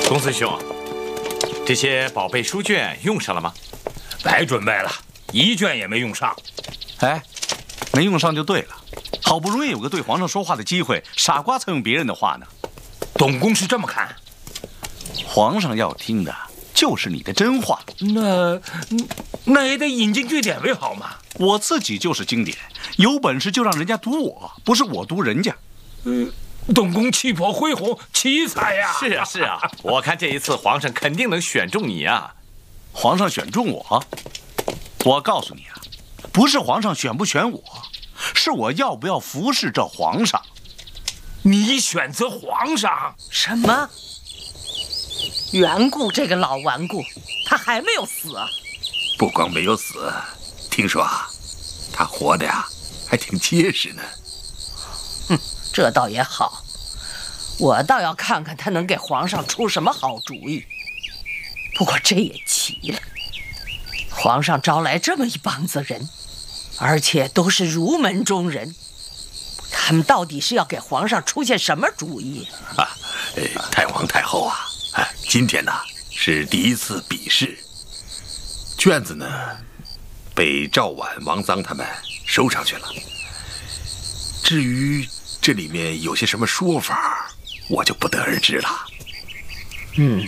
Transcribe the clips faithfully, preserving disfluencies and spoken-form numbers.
公孙兄，这些宝贝书卷用上了吗？ 白准备了，一卷也没用上。 哎，没用上就对了，好不容易有个对皇上说话的机会，傻瓜才用别人的话呢。 董公是这么看？ 皇上要听的就是你的真话。 那那也得引经据典为好嘛。 我自己就是经典，有本事就让人家读我，不是我读人家。 嗯。董公气魄恢宏，奇才呀！ 是啊，是啊，我看这一次皇上肯定能选中你啊。 皇上选中我？我告诉你啊，不是皇上选不选我，是我要不要服侍这皇上。 你选择皇上？ 什么？袁固这个老顽固，他还没有死啊？ 不光没有死，听说啊，他活的呀还挺结实呢。 哼，这倒也好，我倒要看看他能给皇上出什么好主意。不过这也奇了，皇上招来这么一帮子人，而且都是儒门中人，他们到底是要给皇上出些什么主意啊？呃，太皇太后啊，哎，今天呢是第一次比试，卷子呢被赵婉、王臧他们收上去了。至于这里面有些什么说法，我就不得而知了。 嗯，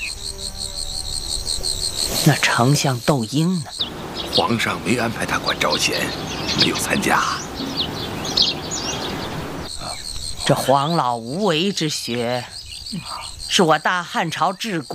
那丞相窦婴呢？ 皇上没安排他管招贤，没有参加。 这黄老无为之学，是我大汉朝治国